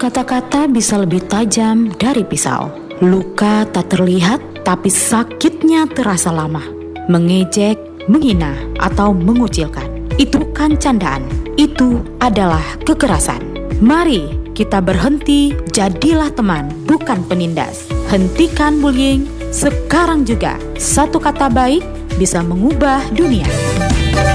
kata-kata bisa lebih tajam dari pisau. Luka tak terlihat, tapi sakitnya terasa lama. Mengejek, menghina, atau mengucilkan. Itu bukan candaan, itu adalah kekerasan. Mari kita berhenti, jadilah teman, bukan penindas. Hentikan bullying sekarang juga. Satu kata baik bisa mengubah dunia.